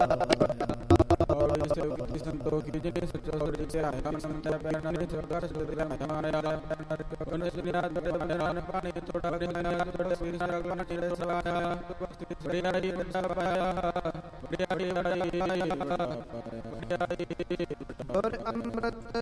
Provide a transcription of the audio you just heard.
संतोष की जिन्हें सच्चा सुरज से आया समझा पैना ने छोटा सुधरा हमारा उन सुनिया दरबार पानी थोड़ा रिहाया थोड़ा सुनिया गण चिर सवाया बढ़िया रे बच्चा पाया बढ़िया रे और अमृत